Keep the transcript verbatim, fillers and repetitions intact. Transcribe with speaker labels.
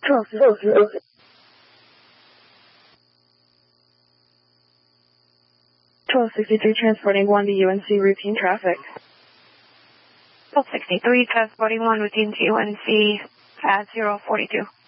Speaker 1: twelve sixty-three. twelve sixty-three transporting one to U N C routine traffic.
Speaker 2: twelve sixty-three transporting one routine to U N C at zero forty-two.